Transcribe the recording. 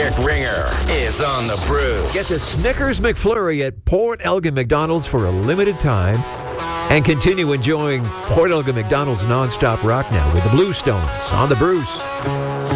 Rick Ringer is on the Bruce. Get the Snickers McFlurry at Port Elgin McDonald's for a limited time. And continue enjoying Port Elgin McDonald's nonstop rock now with the Bluestones on the Bruce.